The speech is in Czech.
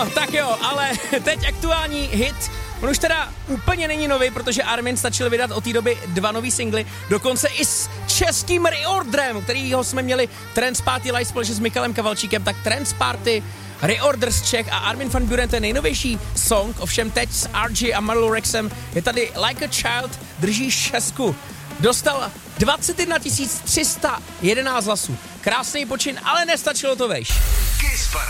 No, tak jo, ale teď aktuální hit. On už teda úplně není nový, protože Armin stačil vydat od té doby 2 nový singly, dokonce i s českým reorderem, kterýho jsme měli Trance Party live společně s Michalem Kavalčíkem, tak Trance Party, reorder z Čech a Armin van Buuren, ten nejnovější song, ovšem teď s RG a Marlou Rexem, je tady Like a Child, drží 6. Dostal 21 311 hlasů. Krásný počin, ale nestačilo to vejš. Kiss Parade.